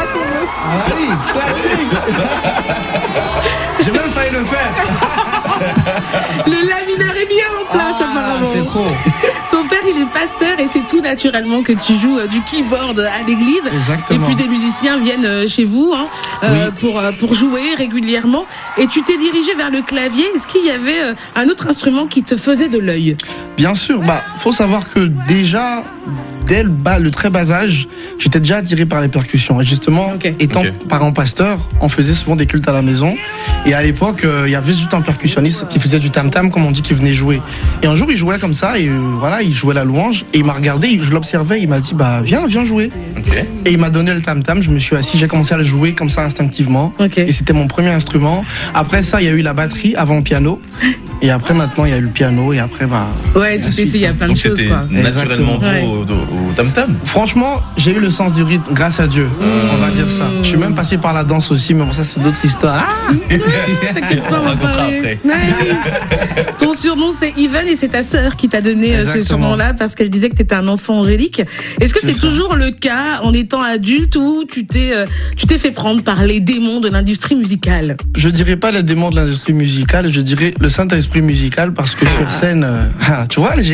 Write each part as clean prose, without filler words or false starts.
Ah oui, classique. J'ai même failli le faire. Le laminaire est bien en place apparemment. C'est trop. Ton père il est pasteur et c'est tout naturellement que tu joues du keyboard à l'église. Exactement. Et puis des musiciens viennent chez vous pour jouer régulièrement. Et tu t'es dirigé vers le clavier. Est-ce qu'il y avait un autre instrument qui te faisait de l'œil? Bien sûr, faut savoir que déjà, dès le très bas âge, j'étais déjà attiré par les percussions. Et justement, étant parent pasteur, on faisait souvent des cultes à la maison. Et à l'époque, il y avait juste un percussionniste qui faisait du tam-tam, comme on dit, qui venait jouer. Et un jour, il jouait comme ça, et voilà, il jouait la louange. Et il m'a regardé, je l'observais, il m'a dit, viens jouer. Et il m'a donné le tam-tam, je me suis assis, j'ai commencé à le jouer comme ça instinctivement. Et c'était mon premier instrument. Après ça, il y a eu la batterie, avant le piano. Et après, maintenant, il y a eu le piano, et après, ouais, tu t'es essayé à plein de choses, quoi. Naturellement au tam-tam. Franchement, j'ai eu le sens du rythme, grâce à Dieu. On va dire ça. Je suis même passé par la danse aussi, mais bon, ça, c'est d'autres histoires. T'inquiète pas, on racontera après. Ton surnom, c'est Even, et c'est ta sœur qui t'a donné ce surnom-là parce qu'elle disait que t'étais un enfant angélique. Est-ce que c'est toujours le cas en étant adulte ou tu t'es fait prendre par les démons de l'industrie musicale? Je dirais pas les démons de l'industrie musicale, je dirais le Saint-Esprit musical, parce que sur scène, tu vois, c'est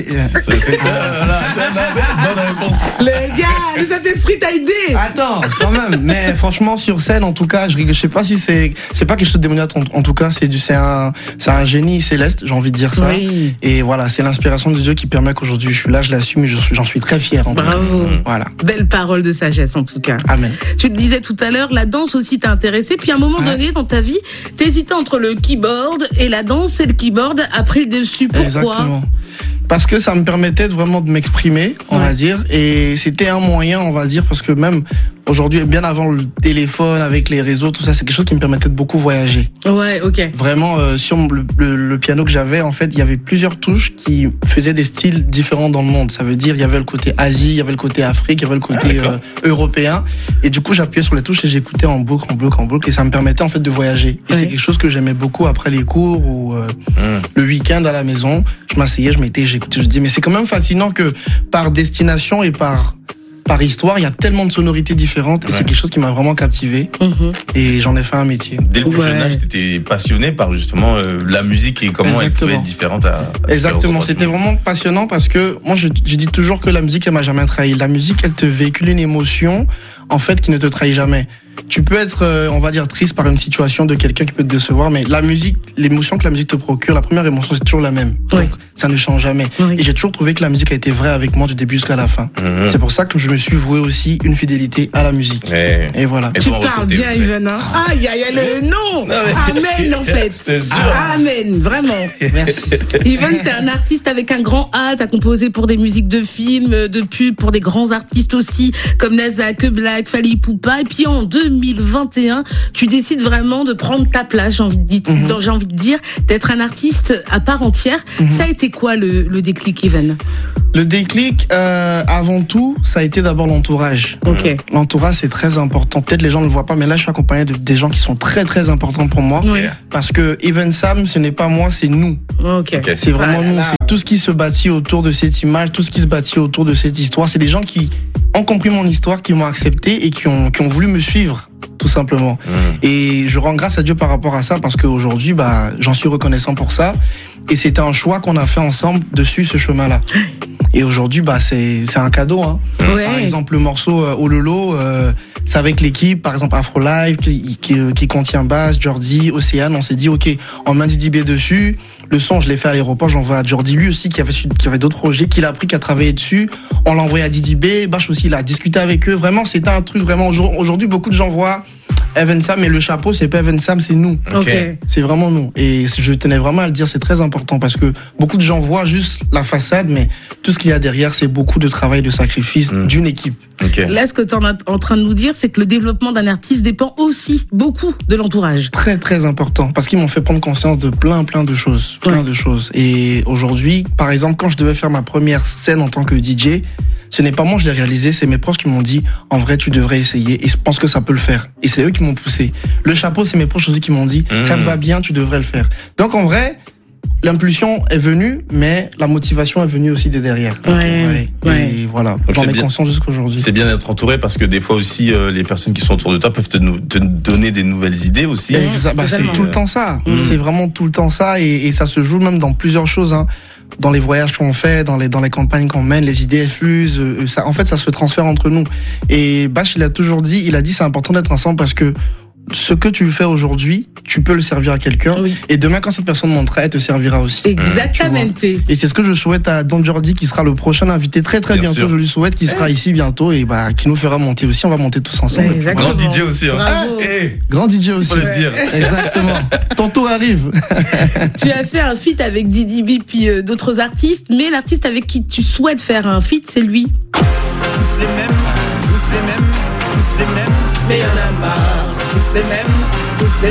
bonne réponse. Le gars, le Saint-Esprit t'a aidé. Attends, quand même. Mais franchement, sur scène, en tout cas, je sais pas si c'est pas quelque chose de démoniaque. En tout cas, c'est un génie céleste, j'ai envie de dire ça. Oui. Et voilà, c'est l'inspiration de Dieu qui permet qu'aujourd'hui je suis là, je l'assume et j'en suis très fier. Bravo. Voilà. Belle parole de sagesse, en tout cas. Amen. Tu le disais tout à l'heure, la danse aussi t'a intéressé. Puis à un moment donné dans ta vie, t'hésitais entre le keyboard et la danse, et le keyboard a pris le dessus. Pourquoi? Exactement. Parce que ça me permettait vraiment de m'exprimer, on va dire, et c'était un moyen, on va dire, parce que même aujourd'hui, bien avant le téléphone, avec les réseaux, tout ça, c'est quelque chose qui me permettait de beaucoup voyager. Ouais, ok. Vraiment, sur le piano que j'avais, en fait, il y avait plusieurs touches qui faisaient des styles différents dans le monde. Ça veut dire, il y avait le côté Asie, il y avait le côté Afrique, il y avait le côté européen, et du coup, j'appuyais sur les touches et j'écoutais en boucle, et ça me permettait en fait de voyager. Et c'est quelque chose que j'aimais beaucoup après les cours ou le week-end à la maison. Je m'asseyais, j'écoutais, je dis mais c'est quand même fascinant que par destination et par histoire, il y a tellement de sonorités différentes et c'est quelque chose qui m'a vraiment captivé et j'en ai fait un métier. Dès le plus jeune âge, t'étais passionné par justement la musique et comment elle pouvait être différente à Exactement, c'était vraiment passionnant parce que moi je dis toujours que la musique elle m'a jamais trahi. La musique elle te véhicule une émotion en fait qui ne te trahit jamais. Tu peux être, on va dire, triste par une situation de quelqu'un qui peut te décevoir, mais la musique, l'émotion que la musique te procure, la première émotion, c'est toujours la même. Donc, ça ne change jamais. Et j'ai toujours trouvé que la musique a été vraie avec moi du début jusqu'à la fin. C'est pour ça que je me suis voué aussi une fidélité à la musique. Et voilà. Tu parles bien, Even, hein? Aïe, le nom! Amen, en fait. Amen, vraiment. Merci. Even, t'es un artiste avec un grand A, t'as composé pour des musiques de films, de pubs, pour des grands artistes aussi, comme NASA, Que Black, Fally Ipupa, et puis en 2021, tu décides vraiment de prendre ta place, j'ai envie de dire, d'être un artiste à part entière. Ça a été quoi le déclic, Even? Le déclic, avant tout, ça a été d'abord l'entourage. L'entourage, c'est très important. Peut-être les gens ne le voient pas, mais là, je suis accompagné des gens qui sont très, très importants pour moi. Parce que Even Sam, ce n'est pas moi, c'est nous. C'est vraiment nous. C'est tout ce qui se bâtit autour de cette image, tout ce qui se bâtit autour de cette histoire. C'est des gens qui ont compris mon histoire, qui m'ont accepté et qui ont voulu me suivre, tout simplement. Et je rends grâce à Dieu par rapport à ça parce qu'aujourd'hui, j'en suis reconnaissant pour ça. Et c'était un choix qu'on a fait ensemble de suivre ce chemin-là. Et aujourd'hui, c'est un cadeau, hein. Par exemple, le morceau Ololo, c'est avec l'équipe, par exemple Afro Live, qui contient Bass, Jordi, Océane. On s'est dit, ok, on met Didi B dessus. Le son, je l'ai fait à l'aéroport, j'envoie à Jordi, lui aussi, qui avait d'autres projets, qu'il a appris, qui a travaillé dessus. On l'a envoyé à Didi B. Bash aussi, il a discuté avec eux. Vraiment, c'était un truc vraiment, aujourd'hui, beaucoup de gens voient Even Sam, mais le chapeau, c'est pas Even Sam, c'est nous. C'est vraiment nous. Et je tenais vraiment à le dire, c'est très important parce que beaucoup de gens voient juste la façade, mais tout ce qu'il y a derrière, c'est beaucoup de travail, de sacrifice d'une équipe. Là, ce que tu es en train de nous dire, c'est que le développement d'un artiste dépend aussi beaucoup de l'entourage. Très, très important. Parce qu'ils m'ont fait prendre conscience de plein de choses. Plein de choses. Et aujourd'hui, par exemple, quand je devais faire ma première scène en tant que DJ, ce n'est pas moi, je l'ai réalisé, c'est mes proches qui m'ont dit, en vrai, tu devrais essayer, et je pense que ça peut le faire. Et c'est eux qui m'ont poussé. Le chapeau, c'est mes proches aussi qui m'ont dit, ça te va bien, tu devrais le faire. Donc, en vrai, l'impulsion est venue, mais la motivation est venue aussi de derrière. Ouais. Et voilà, j'en ai conscience jusqu'aujourd'hui. C'est bien d'être entouré parce que des fois aussi, les personnes qui sont autour de toi peuvent te donner des nouvelles idées aussi. C'est tout le temps ça. C'est vraiment tout le temps ça et ça se joue même dans plusieurs choses, hein. Dans les voyages qu'on fait, dans les campagnes qu'on mène, les idées effusent, ça, en fait, ça se transfère entre nous. Et Bach, il a dit c'est important d'être ensemble parce que ce que tu fais aujourd'hui, tu peux le servir à quelqu'un. Oui. Et demain, quand cette personne montera, elle te servira aussi. Exactement. Et c'est ce que je souhaite à Don Jordi, qui sera le prochain invité très bientôt. Sûr. Je lui souhaite qu'il sera ici bientôt et qui nous fera monter aussi. On va monter tous ensemble. Grand DJ aussi. Hein. Grand DJ aussi. Faut le dire. Exactement. Ton tour arrive. Tu as fait un feat avec Didi B puis d'autres artistes, mais l'artiste avec qui tu souhaites faire un feat, c'est lui. Tous les mêmes, mais y'en a marre. Tous les mêmes,